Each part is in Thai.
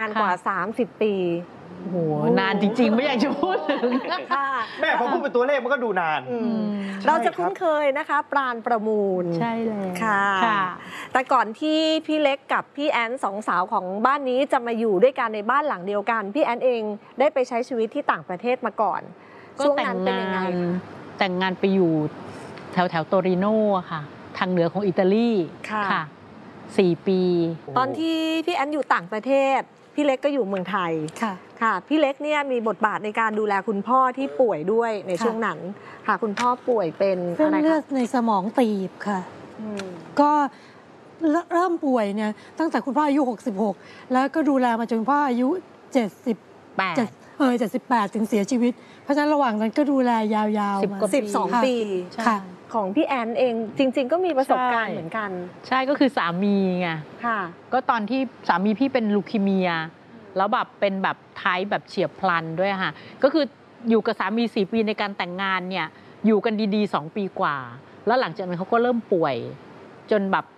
กว่า30 ปีโอ้โหนานจริงๆไม่อยากจะพูดถึงแม่พอพูดเป็นตัวเลขมันก็ดูนานเราจะคุ้นเคยนะคะปราณประมูลใช่เลยค่ะแต่ก่อนที่พี่เล็กกับพี่แอนสองสาวของบ้านนี้จะมาอยู่ด้วยกันในบ้านหลังเดียวกันพี่แอนเองได้ไปใช้ชีวิตที่ต่างประเทศมาก่อนช่วงนั้นเป็นยังไงแต่งงานไปอยู่แถวโตริโนค่ะทางเหนือของอิตาลีค่ะ4 ปีตอนที่พี่แอนอยู่ต่างประเทศพี่เล็กก็อยู่เมืองไทยค่ะพี่เล็กเนี่ยมีบทบาทในการดูแลคุณพ่อที่ป่วยด้วยในช่วงนั้นค่ะคุณพ่อป่วยเป็นเส้นเลือดในสมองตีบค่ะก็เริ่มป่วยเนี่ยตั้งแต่คุณพ่ออายุ66แล้วก็ดูแลมาจนคุณพ่ออายุ78ถึงเสียชีวิตเพราะฉะนั้นระหว่างนั้นก็ดูแลยาวๆมา 12 ปีค่ะของพี่แอนเองจริงๆก็มีประสบการณ์เหมือนกันใช่ก็คือสามีไงค่ะก็ตอนที่สามีพี่เป็นลูคีเมียแล้วแบบเป็นแบบไทป์แบบเฉียบพลันด้วยค่ะก็คืออยู่กับสามี4 ปีในการแต่งงานเนี่ยอยู่กันดีๆ2 ปีกว่าแล้วหลังจากนั้นเขาก็เริ่มป่วยจนแบบ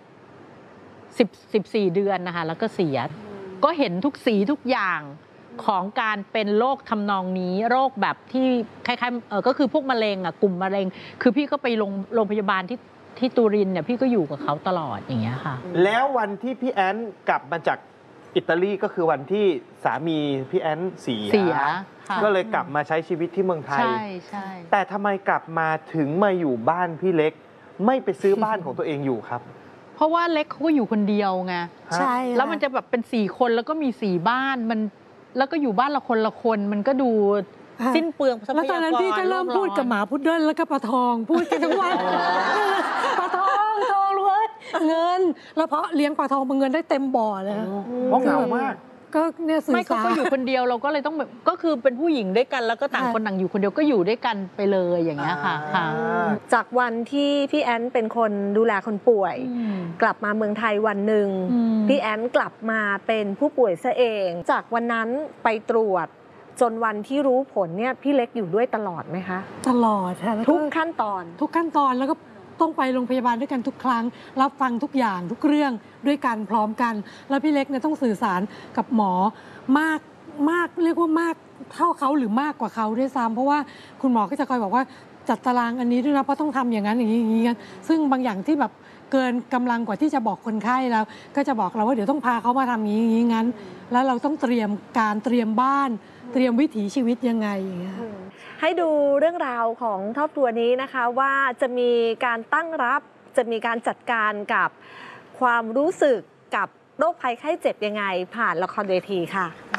14 เดือนนะคะแล้วก็เสียก็เห็นทุกสีทุกอย่างของการเป็นโรคทำนองนี้โรคแบบที่คล้ายๆก็คือพวกมะเร็งกลุ่มมะเร็งคือพี่ก็ไปโรงพยาบาลที่ตูรินเนี่ยพี่ก็อยู่กับเขาตลอดอย่างเงี้ยค่ะแล้ววันที่พี่แอนกลับมาจากอิตาลีก็คือวันที่สามีพี่แอนเสียก็เลยกลับมาใช้ชีวิตที่เมืองไทยใช่แต่ทำไมกลับมาถึงมาอยู่บ้านพี่เล็กไม่ไปซื้อบ้านของตัวเองอยู่ครับเพราะว่าเล็กเขาก็อยู่คนเดียวไงใช่แล้วมันจะแบบเป็น4 คนแล้วก็มี4 บ้านมันแล้วก็อยู่บ้านละคนมันก็ดูสิ้นเปลืองทรัพยากรแล้วตอนนั้นพี่ก็เริ่มพูดกับหมาพุดเดิ้ลแล้วก็ปลาทองพูดกันทั้งวันปลาทองรวยเงินแล้วเพราะเลี้ยงปลาทองเงินได้เต็มบ่อเลยเพราะเหงามากก็เนี่ยสื่อสารไม่ก็อยู่คนเดียวเราก็เลยต้องแบบก็คือเป็นผู้หญิงด้วยกันแล้วก็ต่างคนต่างอยู่คนเดียวก็อยู่ด้วยกันไปเลยอย่างเงี้ยค่ะจากวันที่พี่แอนเป็นคนดูแลคนป่วยกลับมาเมืองไทยวันหนึ่งพี่แอนกลับมาเป็นผู้ป่วยซะเองจากวันนั้นไปตรวจจนวันที่รู้ผลเนี่ยพี่เล็กอยู่ด้วยตลอดไหมคะตลอดค่ะทุกขั้นตอนแล้วก็ต้องไปโรงพยาบาลด้วยกันทุกครั้งรับฟังทุกอย่างทุกเรื่องด้วยกันพร้อมกันแล้วพี่เล็กเนี่ยต้องสื่อสารกับหมอมากเรียกว่ามากเท่าเขาหรือมากกว่าเขาด้วยซ้ำเพราะว่าคุณหมอก็จะคอยบอกว่าจัดตารางอันนี้ด้วยนะเพราะต้องทำอย่างนั้นอย่างนี้อย่างนี้กันซึ่งบางอย่างที่แบบเกินกำลังกว่าที่จะบอกคนไข้แล้วก็จะบอกเราว่าเดี๋ยวต้องพาเขามาทำอย่างนี้งั้นแล้วเราต้องเตรียมบ้านเตรียมวิถีชีวิตยังไงอย่างเงี้ยให้ดูเรื่องราวของครอบครัวนี้นะคะว่าจะมีการตั้งรับจะมีการจัดการกับความรู้สึกกับโรคภัยไข้เจ็บยังไงผ่านละครเวทีค่ะ